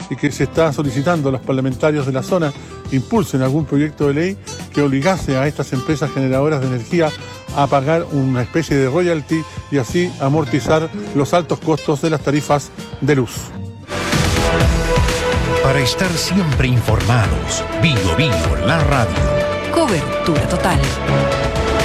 y que se está solicitando a los parlamentarios de la zona impulsen algún proyecto de ley que obligase a estas empresas generadoras de energía a pagar una especie de royalty y así amortizar los altos costos de las tarifas de luz. Para estar siempre informados, Bio la radio. Cobertura total.